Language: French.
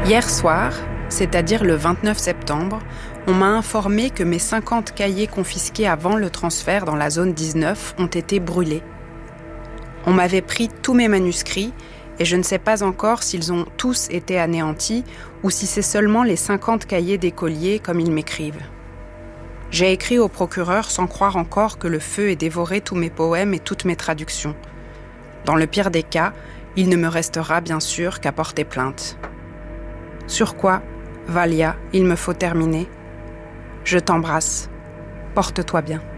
Hier soir, c'est-à-dire le 29 septembre, on m'a informé que mes 50 cahiers confisqués avant le transfert dans la zone 19 ont été brûlés. On m'avait pris tous mes manuscrits et je ne sais pas encore s'ils ont tous été anéantis ou si c'est seulement les 50 cahiers d'écoliers comme ils m'écrivent. J'ai écrit au procureur sans croire encore que le feu ait dévoré tous mes poèmes et toutes mes traductions. Dans le pire des cas, il ne me restera bien sûr qu'à porter plainte. Sur quoi, Valia, il me faut terminer. Je t'embrasse. Porte-toi bien.